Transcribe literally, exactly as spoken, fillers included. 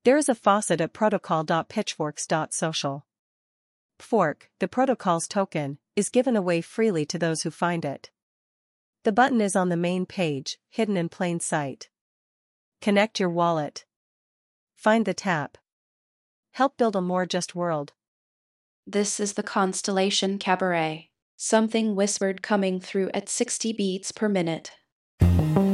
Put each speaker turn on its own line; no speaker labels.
There is a faucet at protocol dot pitchforks dot social. Fork, the protocol's token, is given away freely to those who find it. The button is on the main page, hidden in plain sight. Connect your wallet. Find the tap. Help build a more just world.
This is the Constellation Cabaret. Something whispered coming through at sixty beats per minute.